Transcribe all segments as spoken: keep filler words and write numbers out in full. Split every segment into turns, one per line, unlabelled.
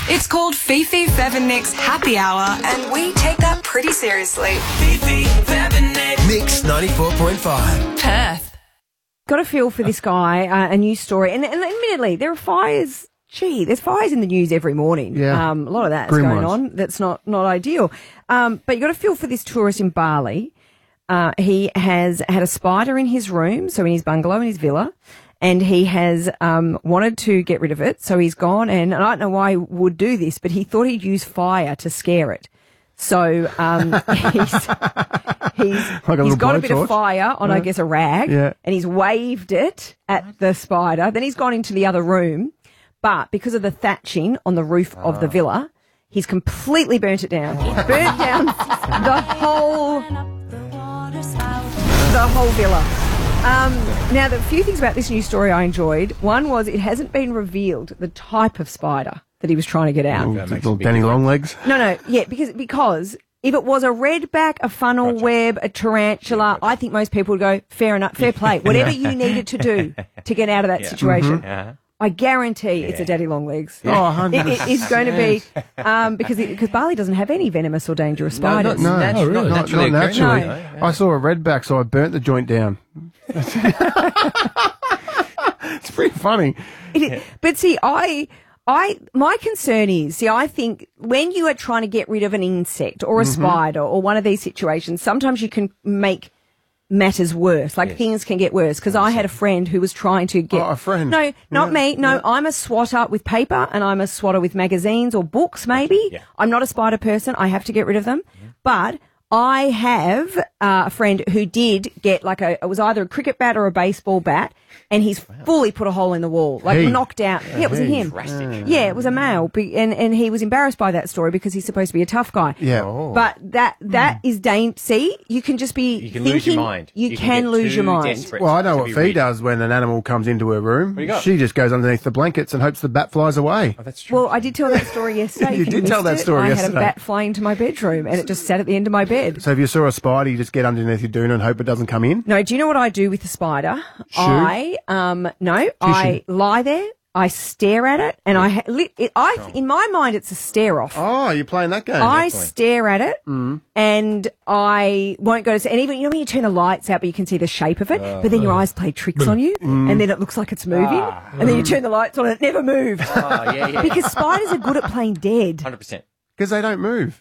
It's called Fifi Fevinix Happy Hour, and we take that pretty seriously. Fifi Fevinix.
Mix ninety-four point five.
Perth.
Got a feel for this guy, uh, a news story. And, and admittedly, there are fires. Gee, there's fires in the news every morning.
Yeah.
Um, a lot of that's
Grim
going
ones.
on. That's not, not ideal. Um, but you got a feel for this tourist in Bali. Uh, he has had a spider in his room, so in his bungalow, in his villa, and he has um, wanted to get rid of it. So he's gone, and, and I don't know why he would do this, but he thought he'd use fire to scare it. So um, he's he's,
Like a
he's
little
got a bit
blowtorch.
of fire on, I guess, a rag,
Yeah.
and he's waved it at the spider. Then he's gone into the other room, but because of the thatching on the roof of the villa, he's completely burnt it down. He's burnt down the whole the whole villa. Um, now, the few things about this news story I enjoyed. One was it hasn't been revealed the type of spider that he was trying to get out.
Ooh, little Danny Longlegs.
No, no, yeah, because because if it was a redback, a funnel web, a tarantula, I think most people would go, fair enough, fair play. Whatever you needed to do to get out of that situation.
Uh-huh.
I guarantee it's a daddy long legs.
Oh, one hundred
It, it- it's going to be um, because because Bali doesn't have any venomous or dangerous
No, not,
spiders.
No,
natu-
oh,
not
really?
naturally.
Not
occurring.
naturally.
No.
I saw a redback, so I burnt the joint down. It's pretty funny.
It is- But see, I, I, my concern is, see, I think when you are trying to get rid of an insect or a
Mm-hmm.
spider or one of these situations, sometimes you can make matters worse. Like things can get worse. Because I had a friend who was trying to get
Oh, a friend.
No, not
Yeah,
me. No,
yeah.
I'm a swatter with paper and I'm a swatter with magazines or books. Maybe
Yeah.
I'm not a spider person. I have to get rid of them, but. I have uh, a friend who did get like a, it was either a cricket bat or a baseball bat, and he's fully put a hole in the wall, like
He?
knocked out. Yeah, it was
He.
him.
Drastic.
Yeah, it was a male, be- and and he was embarrassed by that story because he's supposed to be a tough guy.
Yeah.
Oh.
But that that is dangerous. See, you can just be
You can
thinking,
lose your mind.
You,
You
can,
can get
lose your
too
mind.
desperate.
Well, I know
to
what
be
Fee
read.
does when an animal comes into her room.
do you got?
She just goes underneath the blankets and hopes the bat flies away.
Oh, that's true.
Well, I did tell that story yesterday.
You
If
did tell
missed
that
it,
story
I
yesterday.
had a bat flying into my bedroom, and it just sat at the end of my bed.
So if you saw a spider, you just get underneath your doona and hope it doesn't come in?
No, do you know what I do with the spider?
Shoot?
I um no, I lie there, I stare at it, and I ha- li- it, I in my mind it's a stare off.
Oh, you're playing that game.
I stare at it,
Mm.
and I won't go to sleep. And even you know when you turn the lights out, but you can see the shape of it, but then your eyes play tricks on you,
Mm.
and then it looks like it's moving, and then you turn the lights on, and it never moves
Oh, yeah, yeah.
because spiders are good at playing dead.
one hundred percent.
Because they don't move.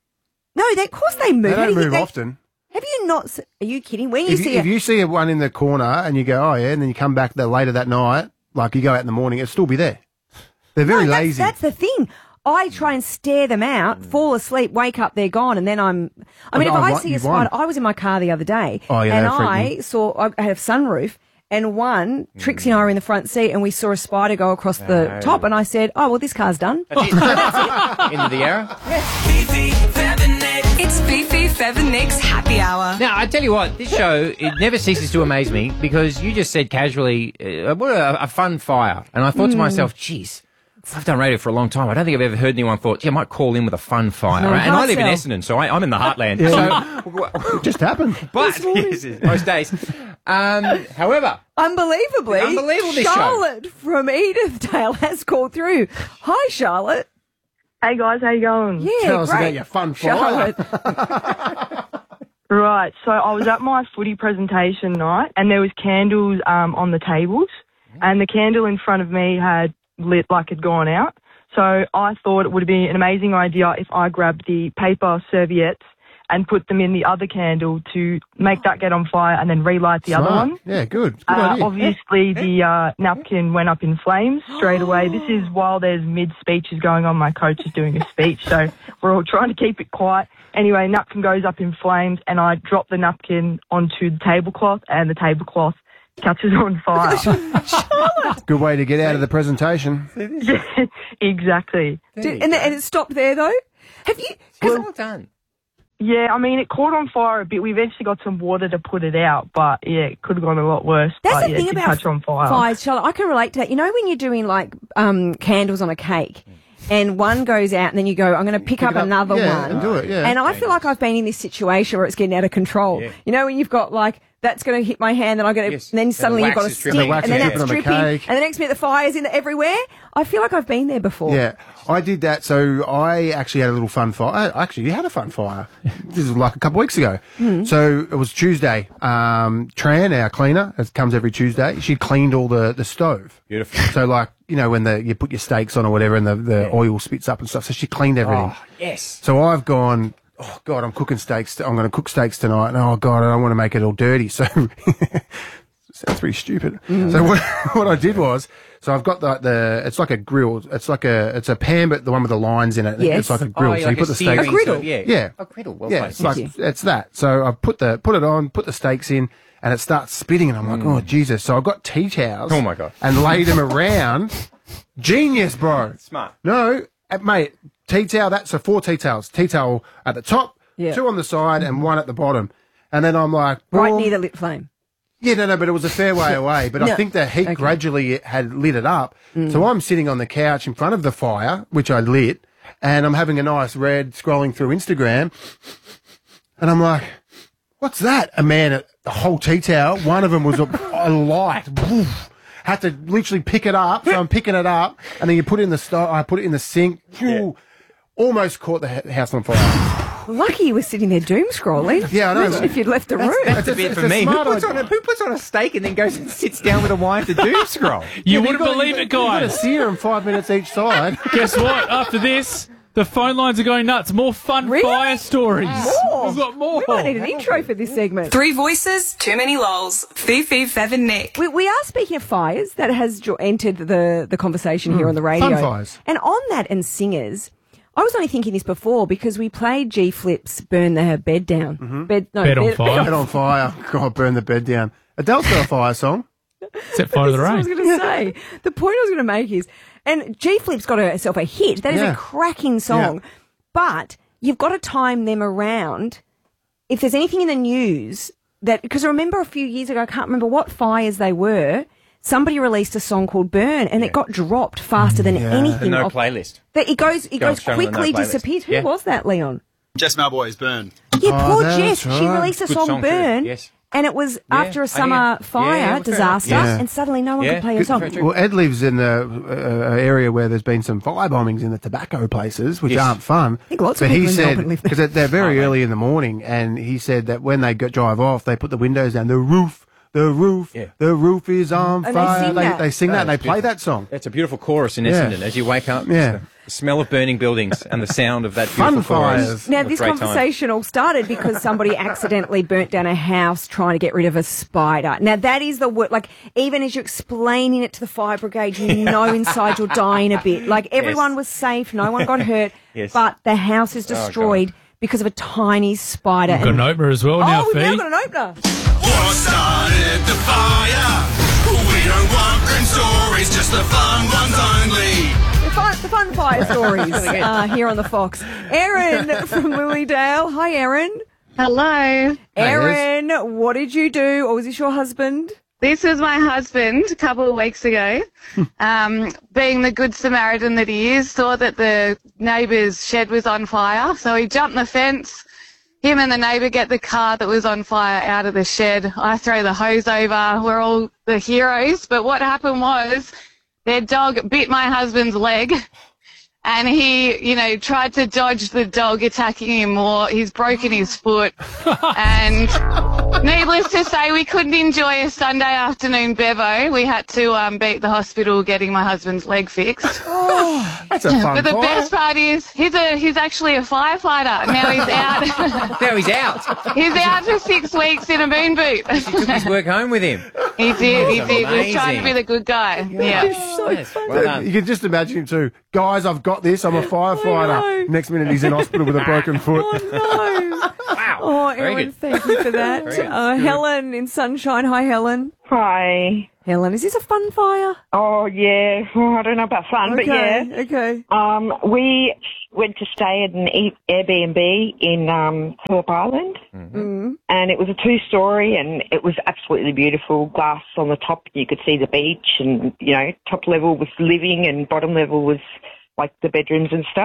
No, they, of course they move.
They
How do
don't
you think
move
they-
often.
Have you not? s- Are you kidding? When you
If
see
you,
a,
if you see a one in the corner and you go, oh yeah, and then you come back there later that night, like you go out in the morning, it'll still be there. They're very
No, that's,
lazy.
That's the thing. I try and stare them out, fall asleep, wake up, they're gone, and then I'm. I mean,
Oh,
if I
what?
see a
You've
spider,
won.
I was in my car the other day,
Oh, yeah,
and
they freak
I
me.
saw I had a sunroof, and one Trixie and I were in the front seat, and we saw a spider go across the top, and I said, "Oh well, this car's done."
That's it. Into the arrow.
Fifi Fevinix. It's Fifi Fevinix Happy Hour.
Now, I tell you what, this show, it never ceases to amaze me because you just said casually, uh, what a, a fun fire. And I thought to myself, geez, I've done radio for a long time. I don't think I've ever heard anyone thought, yeah, I might call in with a fun fire.
No,
right? And I
hard
live in
sell.
Essendon, so I, I'm in the heartland. So,
It just happened.
but, yes, most days. Um, however,
Unbelievably,
Unbelievable, this show.
Charlotte from Edithdale has called through. Hi, Charlotte.
Hey guys, how you going?
Yeah,
Tell us
great.
about your fun fire.
Charlotte.
Right, so I was at my footy presentation night and there was candles um, on the tables and the candle in front of me had lit like it had gone out. So I thought it would be an amazing idea if I grabbed the paper serviettes and put them in the other candle to make that get on fire and then relight the other
Smart.
one.
Yeah, good. Good
Uh,
idea.
obviously, the uh, napkin went up in flames straight away. This is while there's mid-speeches going on. My coach is doing a speech, so we're all trying to keep it quiet. Anyway, napkin goes up in flames, and I drop the napkin onto the tablecloth, and the tablecloth catches on fire.
Good way to get out of the presentation.
Exactly.
Did, and, and it stopped there, though? Have you... 'cause
well done.
Yeah, I mean, it caught on fire a bit. We eventually got some water to put it out, but yeah, it could have gone a lot worse.
That's
but,
the
yeah,
thing
it did
about
catch on fire.
fires, Charlotte. I can relate to that. You know when you're doing like um, candles on a cake and one goes out and then you go, I'm going to pick,
Pick
up
it up,
another
yeah,
one.
and do it, yeah.
And I feel like I've been in this situation where it's getting out of control.
Yeah.
You know when you've got like, that's going to hit my hand, then I'm going to,
Yes.
and then
And
suddenly
the
you've got a
wax is
stick,
dripping.
And the wax
and then
is
that's
dripping on the
dripping,
cake.
and the next minute the fire's in everywhere. I feel like I've been there before.
Yeah. I did that. So I actually had a little fun fire. I actually had a fun fire. This was like a couple of weeks ago.
Mm.
So it was Tuesday. Um, Tran, our cleaner, it comes every Tuesday. She cleaned all the, the stove.
Beautiful.
So like, you know, when the you put your steaks on or whatever and the, the yeah. oil spits up and stuff. So she cleaned everything.
Oh, yes.
So I've gone, oh, God, I'm cooking steaks. I'm going to cook steaks tonight. And, oh, God, I don't want to make it all dirty. So sounds pretty stupid. Mm. So what, what I did was, so I've got the, the, it's like a grill. It's like a, it's a pan, but the one with the lines in it.
Yes.
It's like a grill.
Oh, yeah,
so
like
you put
a
the steaks.
A griddle.
Yeah.
Yeah.
A griddle. Well
yeah.
played.
It's like, it's that. So I put the, put it on, put the steaks in, and it starts spitting, and I'm like, oh, Jesus. So I got tea towels.
Oh, my God.
And laid them around. Genius, bro.
Smart.
No, uh, mate, tea towel, that's a four tea towels. Tea towel at the top,
Yeah.
two on the side, and one at the bottom. And then I'm like,
Right
well,
near the lit flame.
yeah, no, no, but it was a fair way away. But
No.
I think the heat
Okay.
gradually had lit it up. So I'm sitting on the couch in front of the fire, which I lit, and I'm having a nice red scrolling through Instagram. And I'm like, what's that? A man, a, a whole tea towel. One of them was a, a light. Woof. Had to literally pick it up. So I'm picking it up, and then you put it in the stove. I put it in the sink. Ooh, almost caught the ha- house on fire.
Lucky you were sitting there doom scrolling.
Yeah, I know.
Imagine if you'd left the room.
That's a
It's a-
bit
it's
for
a
me. Who
smart
puts, on
idea.
a, who puts on a steak and then goes and sits down with a wine to doom scroll?
You
Yeah, but
wouldn't
got-
believe
you
it,
got- You got to
guys.
sear them five minutes each side.
Guess what? After this, the phone lines are going nuts. More fun
Really?
fire stories.
More.
We've got more.
We might need an intro for this segment.
Three voices, too many lols. Fifi, Fev and Nick.
We, we are speaking of fires. That has jo- entered the, the conversation here on the radio.
fun fires.
And on that and singers, I was only thinking this before because we played G Flip's Burn the Bed Down. Bed, no,
Bed on fire.
Bed on fire. God, burn the bed down. Adele's got a fire song.
Set fire to the
This is what I
rain.
was going to say. The point I was going to make is, and G Flip's got herself a hit. That is
Yeah.
a cracking song.
Yeah.
But you've got to time them around. If there's anything in the news that, because I remember a few years ago, I can't remember what fires they were. Somebody released a song called Burn, and it got dropped faster than anything.
The no
off-
playlist.
That it goes, it
Go
goes
straight on the no
quickly,
playlist.
disappears. Who
Yeah.
was that, Leon?
Jess Malboy's Burn.
Yeah,
Oh,
poor
that's
Jess. She
right.
released a
Good
song,
song too,
Burn,
yes.
and it was
Yeah,
after a
I
summer
hear.
fire
Yeah, well, fair
disaster,
enough.
Yeah.
and suddenly no one
Yeah,
could play her
good-
song.
very true.
Well, Ed lives in an area where there's been some fire bombings in the tobacco places, which
Yes.
aren't fun.
I think lots of
but he
people in
said,
Melbourne live there.
because they're very early in the morning, and he said that when they go, drive off, they put the windows down. The roof, the roof,
Yeah.
the roof is on
And they
fire.
sing
they,
that.
they sing that, and they
That's
play
beautiful.
that song.
It's a beautiful chorus in
Yeah.
Essendon as you wake up.
Yeah.
The smell of burning buildings and the sound of that
Fun
beautiful chorus.
fires.
Now,
What a
this
great time.
conversation all started because somebody accidentally burnt down a house trying to get rid of a spider. Now, that is the word, like, even as you're explaining it to the fire brigade, you know inside you're dying a bit. Like, everyone
Yes.
was safe, no one got hurt,
Yes.
but the house is
Oh, God.
destroyed because of a tiny spider.
We've got an opener as well now,
oh, we've now
Fee.
got an opener.
What started the fire? We don't want grim stories, just the fun ones only.
The fun, the fun fire stories uh, here on the Fox. Erin from Lilydale. Hi, Erin.
Hello.
Erin, what did you do? Or was this your husband?
This was my husband a couple of weeks ago. um, being the good Samaritan that he is, saw that the neighbour's shed was on fire. So he jumped the fence. Him and the neighbour get the car that was on fire out of the shed. I throw the hose over. We're all the heroes. But what happened was their dog bit my husband's leg. And he, you know, tried to dodge the dog attacking him more. He's broken his foot. And needless to say, we couldn't enjoy a Sunday afternoon bevo. We had to um, be at the hospital getting my husband's leg fixed.
That's a fun
But the
fire.
best part is he's a he's actually a firefighter. Now he's out.
Now he's out.
He's out for six weeks in a moon boot.
He took his work home with him.
He did. He
That's
did. He was trying to
amazing.
be the good guy. Yeah.
Yes, well done.
You can just imagine him too. Guys, I've got this. I'm a firefighter.
know.
Next minute, he's in hospital with a broken foot.
Oh, no.
Wow.
Oh,
Very
Erin,
good.
thank you for that.
Very good.
Uh, Helen in Sunshine. Hi, Helen.
Hi.
Helen, is this a fun fire?
Oh, yeah. Oh, I don't know about fun, but yeah.
Okay.
Um, we went to stay at an e- Airbnb in um, Phillip Island,
Mm.
and it was a two-story, and it was absolutely beautiful. Glass on the top, you could see the beach, and you know, top level was living, and bottom level was like the bedrooms and stuff.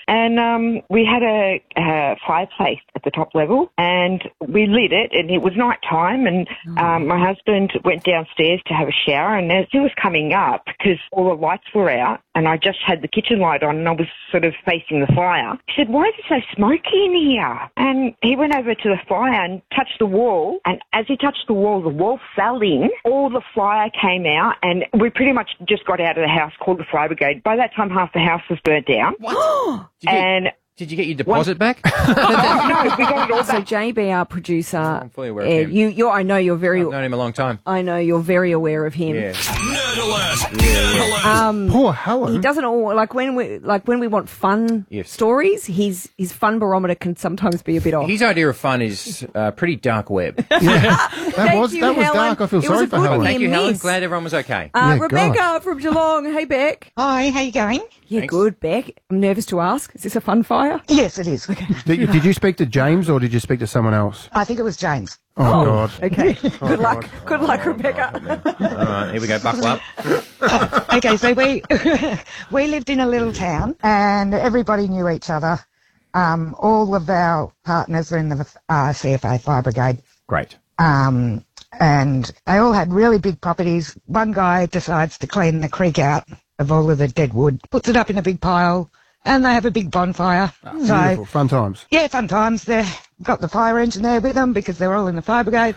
And um, we had a, a fireplace at the top level, and we lit it, and it was night time, and um, my husband went downstairs to have a shower, and as he was coming up, because all the lights were out, and I just had the kitchen light on, and I was sort of facing the fire, he said, "Why is it so smoky in here?" And he went over to the fire and touched the wall, and as he touched the wall, the wall fell in, all the fire came out, and we pretty much just got out of the house, called the fire brigade. By that time, half the house was burnt down.
What? Did you,
and
did you get your deposit back?
oh, no, we got it all
So
back.
J B, our producer,
I'm fully aware of
Ed,
him.
you, you're, I know you're very,
I've known him a long time.
I know you're very aware of him.
Yeah.
Nerd alert! Nerd alert!
Um,
Poor Helen.
he doesn't all like when we like when we want fun
Yes.
stories. His his fun barometer can sometimes be a bit off.
His idea of fun is uh, pretty dark web.
That
Thank
was,
you,
that was
Helen.
dark. I feel
It was
sorry
a
for
good
Helen.
one.
Thank you,
miss.
Helen. Glad everyone was okay.
Uh,
Yeah,
Rebecca
gosh.
from Geelong. Hey, Beck.
Hi, how you going?
Yeah,
Thanks.
good, Beck. I'm nervous to ask. Is this a fun fire?
Yes, it is.
Did you, did you speak to James or did you speak to someone else?
I think it was James.
Oh, God.
Okay. Good luck. Good luck, Rebecca.
All right, here we go. Buckle up.
Okay, so we we lived in a little town, and everybody knew each other. Um, all of our partners were in the uh, C F A Fire Brigade,
Great.
um, and they all had really big properties. One guy decides to clean the creek out of all of the dead wood, puts it up in a big pile, and they have a big bonfire. so,
Beautiful. Fun times.
yeah, fun times. They've got the fire engine there with them because they're all in the fire brigade.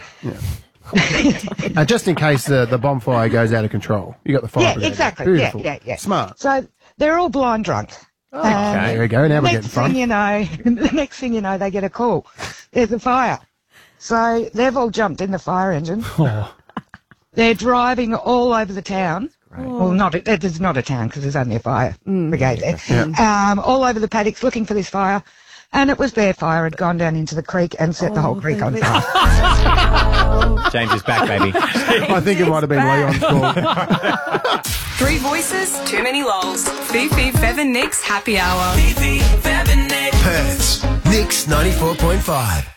Uh, just in case the, the bonfire goes out of control. You got the fire
Yeah,
brigade.
exactly.
Beautiful.
Yeah, yeah, yeah.
Smart.
So they're all blind drunk. And
There we go. Now we're getting
next
fun.
thing you know, the next thing you know, they get a call. There's a fire. So they've all jumped in the fire engine.
Oh.
They're driving all over the town. Well, not it, there's not a town because there's only a fire brigade there. Um, all over the paddocks looking for this fire, and it was their fire had gone down into the creek and set the whole creek on fire.
James is back, baby.
I think it might have been Leon's call.
Three voices, too many lols. Fifi, Fev and Nick's happy hour.
Fifi, Fev and Nick.
Perth's Mix ninety-four point five.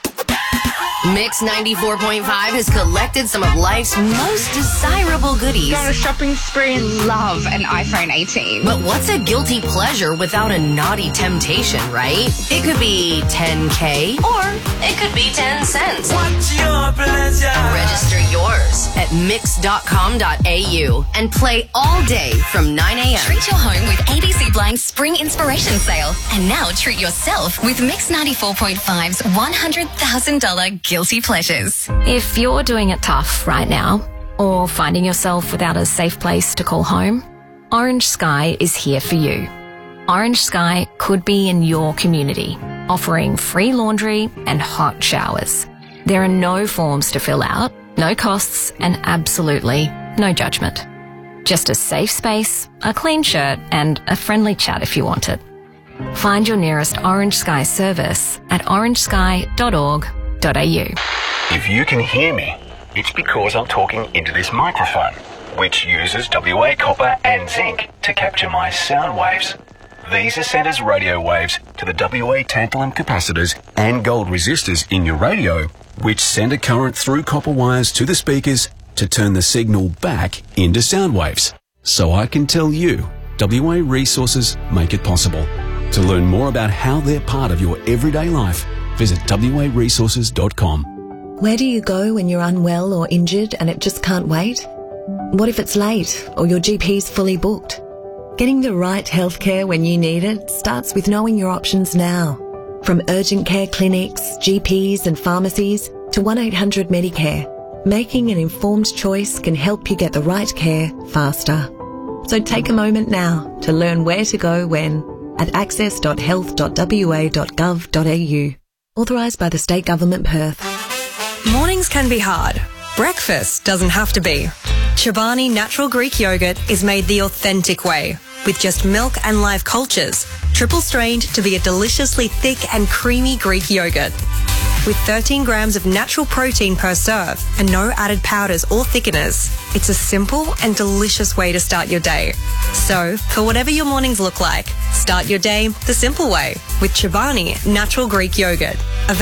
Mix ninety-four point five has collected some of life's most desirable goodies.
Go on a shopping spree and love an iPhone eighteen.
But what's a guilty pleasure without a naughty temptation, right? It could be ten K or it could be ten cents.
What's your pleasure?
Register yours at mix dot com dot a u and play all day from nine a.m.
Treat your home with A B C Blank's Spring Inspiration Sale. And now treat yourself with Mix ninety-four point five's one hundred thousand dollars Guilty Pleasures.
If you're doing it tough right now, or finding yourself without a safe place to call home, Orange Sky is here for you. Orange Sky could be in your community, offering free laundry and hot showers. There are no forms to fill out, no costs, and absolutely no judgment. Just a safe space, a clean shirt, and a friendly chat if you want it. Find your nearest Orange Sky service at orange sky dot org dot a u.
If you can hear me, it's because I'm talking into this microphone, which uses W A copper and zinc to capture my sound waves. These are sent as radio waves to the W A tantalum capacitors and gold resistors in your radio, which send a current through copper wires to the speakers to turn the signal back into sound waves. So I can tell you, W A resources make it possible. To learn more about how they're part of your everyday life, visit w a resources dot com.
Where do you go when you're unwell or injured and it just can't wait? What if it's late or your G P's fully booked? Getting the right healthcare when you need it starts with knowing your options now. From urgent care clinics, G Ps and pharmacies to one eight hundred Medicare, making an informed choice can help you get the right care faster. So take a moment now to learn where to go when at access dot health dot w a dot gov dot a u. Authorised by the State Government Perth.
Mornings can be hard. Breakfast doesn't have to be. Chobani Natural Greek Yogurt is made the authentic way, with just milk and live cultures, triple strained to be a deliciously thick and creamy Greek yogurt. With thirteen grams of natural protein per serve and no added powders or thickeners, it's a simple and delicious way to start your day. So, for whatever your mornings look like, start your day the simple way with Chobani Natural Greek Yogurt.